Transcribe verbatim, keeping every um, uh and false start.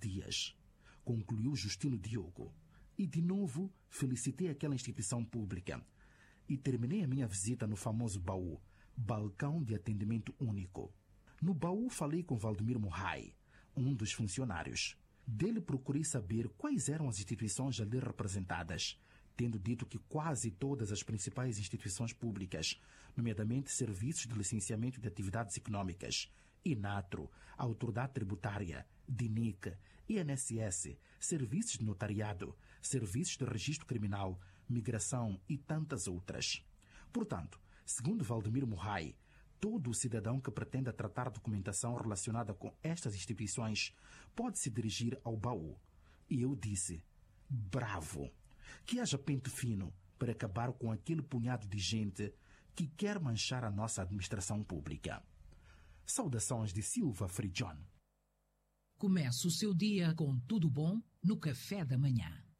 dias, concluiu Justino Diogo. E de novo felicitei aquela instituição pública. E terminei a minha visita no famoso baú, balcão de atendimento único. No baú falei com Valdemir Murray, um dos funcionários. Dele procurei saber quais eram as instituições ali representadas, tendo dito que quase todas as principais instituições públicas, nomeadamente Serviços de Licenciamento de Atividades Econômicas, INATRO, Autoridade Tributária, D I N I C, I N S S, Serviços de Notariado, Serviços de Registro Criminal, Migração e tantas outras. Portanto, segundo Valdemir Murray, todo cidadão que pretenda tratar documentação relacionada com estas instituições pode se dirigir ao baú. E eu disse, bravo! Que haja pente fino para acabar com aquele punhado de gente que quer manchar a nossa administração pública. Saudações de Silva Frijon. Comece o seu dia com tudo bom no café da manhã.